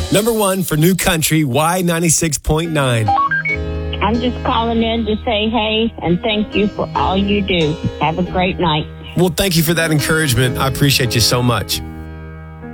Number one for New Country, Y96.9. I'm just calling in to say hey and thank you for all you do. Have a great night. Well, thank you for that encouragement. I appreciate you so much.